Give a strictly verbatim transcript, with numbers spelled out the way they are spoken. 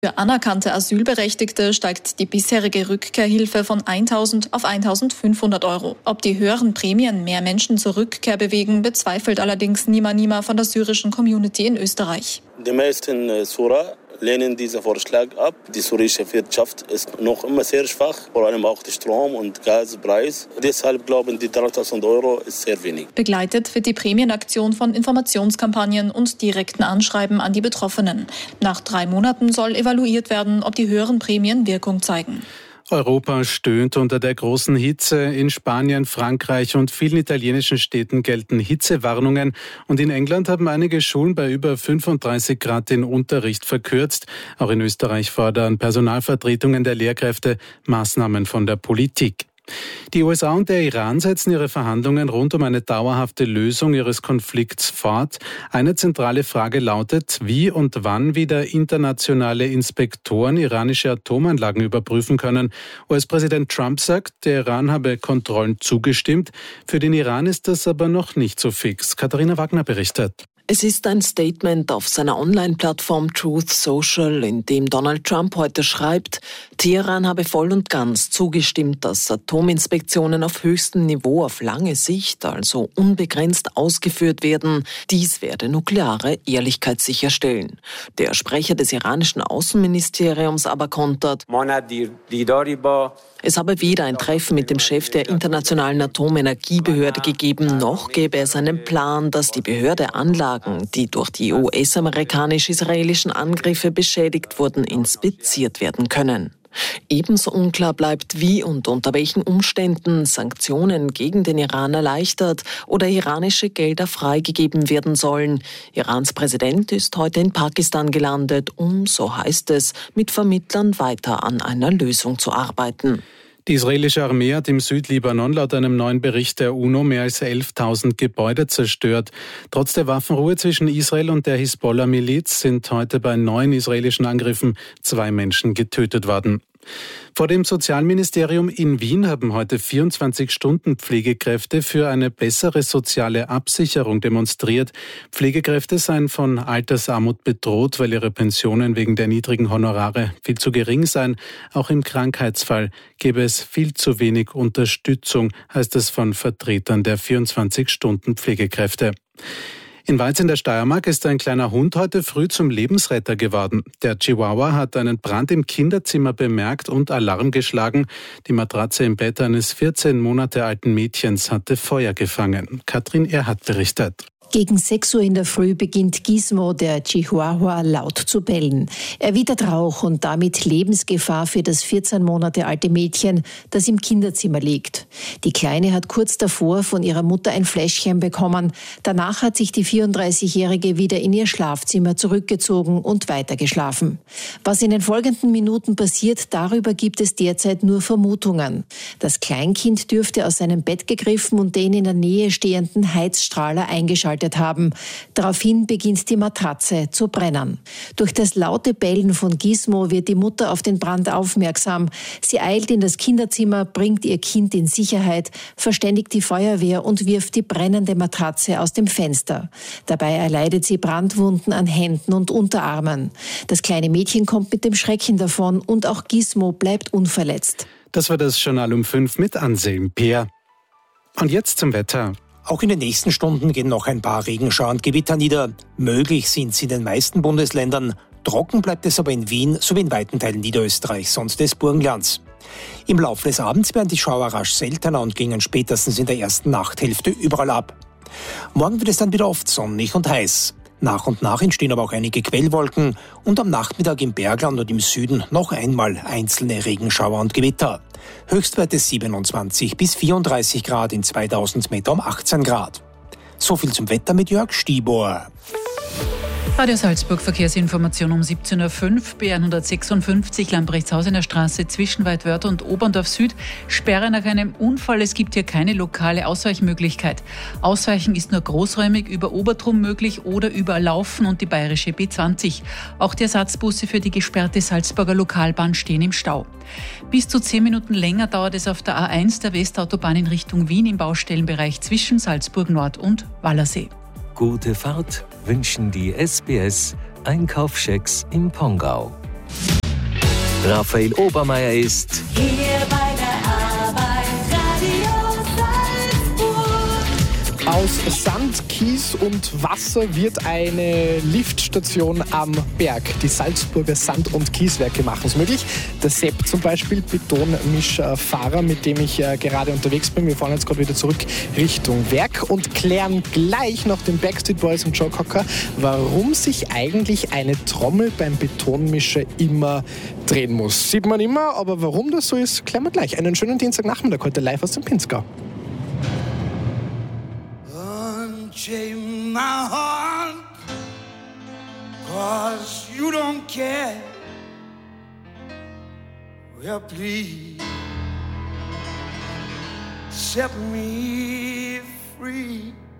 Für anerkannte Asylberechtigte steigt die bisherige Rückkehrhilfe von eintausend auf eintausendfünfhundert Euro. Ob die höheren Prämien mehr Menschen zur Rückkehr bewegen, bezweifelt allerdings Nima Nima von der syrischen Community in Österreich. Die meisten äh, Syrer lehnen diesen Vorschlag ab. Die syrische Wirtschaft ist noch immer sehr schwach, vor allem auch der Strom- und Gaspreis. Deshalb glauben die dreitausend Euro ist sehr wenig. Begleitet wird die Prämienaktion von Informationskampagnen und direkten Anschreiben an die Betroffenen. Nach drei Monaten soll evaluiert werden, ob die höheren Prämien Wirkung zeigen. Europa stöhnt unter der großen Hitze. In Spanien, Frankreich und vielen italienischen Städten gelten Hitzewarnungen. Und in England haben einige Schulen bei über fünfunddreißig Grad den Unterricht verkürzt. Auch in Österreich fordern Personalvertretungen der Lehrkräfte Maßnahmen von der Politik. Die U S A und der Iran setzen ihre Verhandlungen rund um eine dauerhafte Lösung ihres Konflikts fort. Eine zentrale Frage lautet, wie und wann wieder internationale Inspektoren iranische Atomanlagen überprüfen können. U S-Präsident Trump sagt, der Iran habe Kontrollen zugestimmt. Für den Iran ist das aber noch nicht so fix. Katharina Wagner berichtet. Es ist ein Statement auf seiner Online-Plattform Truth Social, in dem Donald Trump heute schreibt, Teheran habe voll und ganz zugestimmt, dass Atominspektionen auf höchstem Niveau auf lange Sicht, also unbegrenzt, ausgeführt werden. Dies werde nukleare Ehrlichkeit sicherstellen. Der Sprecher des iranischen Außenministeriums aber kontert, es habe weder ein Treffen mit dem Chef der Internationalen Atomenergiebehörde gegeben, noch gäbe es einen Plan, dass die Behörde Anlagen, die durch die U S-amerikanisch-israelischen Angriffe beschädigt wurden, inspiziert werden können. Ebenso unklar bleibt, wie und unter welchen Umständen Sanktionen gegen den Iran erleichtert oder iranische Gelder freigegeben werden sollen. Irans Präsident ist heute in Pakistan gelandet, um, so heißt es, mit Vermittlern weiter an einer Lösung zu arbeiten. Die israelische Armee hat im Südlibanon laut einem neuen Bericht der UNO mehr als elftausend Gebäude zerstört. Trotz der Waffenruhe zwischen Israel und der Hisbollah-Miliz sind heute bei neun israelischen Angriffen zwei Menschen getötet worden. Vor dem Sozialministerium in Wien haben heute vierundzwanzig-Stunden-Pflegekräfte für eine bessere soziale Absicherung demonstriert. Pflegekräfte seien von Altersarmut bedroht, weil ihre Pensionen wegen der niedrigen Honorare viel zu gering seien. Auch im Krankheitsfall gäbe es viel zu wenig Unterstützung, heißt es von Vertretern der vierundzwanzig-Stunden-Pflegekräfte. In Weiz in der Steiermark ist ein kleiner Hund heute früh zum Lebensretter geworden. Der Chihuahua hat einen Brand im Kinderzimmer bemerkt und Alarm geschlagen. Die Matratze im Bett eines vierzehn Monate alten Mädchens hatte Feuer gefangen. Katrin Erhardt berichtet. Gegen sechs Uhr in der Früh beginnt Gizmo, der Chihuahua, laut zu bellen. Er wittert Rauch und damit Lebensgefahr für das vierzehn Monate alte Mädchen, das im Kinderzimmer liegt. Die Kleine hat kurz davor von ihrer Mutter ein Fläschchen bekommen. Danach hat sich die vierunddreißigjährige wieder in ihr Schlafzimmer zurückgezogen und weitergeschlafen. Was in den folgenden Minuten passiert, darüber gibt es derzeit nur Vermutungen. Das Kleinkind dürfte aus seinem Bett gegriffen und den in der Nähe stehenden Heizstrahler eingeschaltet haben. Daraufhin beginnt die Matratze zu brennen. Durch das laute Bellen von Gizmo wird die Mutter auf den Brand aufmerksam. Sie eilt in das Kinderzimmer, bringt ihr Kind in Sicherheit, verständigt die Feuerwehr und wirft die brennende Matratze aus dem Fenster. Dabei erleidet sie Brandwunden an Händen und Unterarmen. Das kleine Mädchen kommt mit dem Schrecken davon und auch Gizmo bleibt unverletzt. Das war das Journal um fünf mit Anselm Peer. Und jetzt zum Wetter. Auch in den nächsten Stunden gehen noch ein paar Regenschauer und Gewitter nieder. Möglich sind sie in den meisten Bundesländern. Trocken bleibt es aber in Wien sowie in weiten Teilen Niederösterreichs und des Burgenlands. Im Laufe des Abends werden die Schauer rasch seltener und gingen spätestens in der ersten Nachthälfte überall ab. Morgen wird es dann wieder oft sonnig und heiß. Nach und nach entstehen aber auch einige Quellwolken und am Nachmittag im Bergland und im Süden noch einmal einzelne Regenschauer und Gewitter. Höchstwerte siebenundzwanzig bis vierunddreißig Grad, in zweitausend Meter um achtzehn Grad. So viel zum Wetter mit Jörg Stibor. Radio Salzburg, Verkehrsinformation um siebzehn Uhr fünf, B hundertsechsundfünfzig Lambrechtshausener Straße zwischen Weidwörth und Oberndorf Süd. Sperre nach einem Unfall, es gibt hier keine lokale Ausweichmöglichkeit. Ausweichen ist nur großräumig über Obertrum möglich oder über Laufen und die bayerische B zwanzig. Auch die Ersatzbusse für die gesperrte Salzburger Lokalbahn stehen im Stau. Bis zu zehn Minuten länger dauert es auf der A eins der Westautobahn in Richtung Wien im Baustellenbereich zwischen Salzburg Nord und Wallersee. Gute Fahrt wünschen die S B S Einkaufschecks im Pongau. Raphael Obermeier ist hier bei der Arbeit, Radio Salzburg. Aus Sand, Kies und Wasser wird eine Liftstation am Berg. Die Salzburger Sand- und Kieswerke machen es möglich. Der Sepp zum Beispiel, Betonmischerfahrer, mit dem ich äh, gerade unterwegs bin. Wir fahren jetzt gerade wieder zurück Richtung Werk und klären gleich nach den Backstreet Boys und Joe Cocker, warum sich eigentlich eine Trommel beim Betonmischer immer drehen muss. Sieht man immer, aber warum das so ist, klären wir gleich. Einen schönen Dienstagnachmittag heute live aus dem Pinzgau. Unchain my heart, 'cause you don't care. Well, please set me free.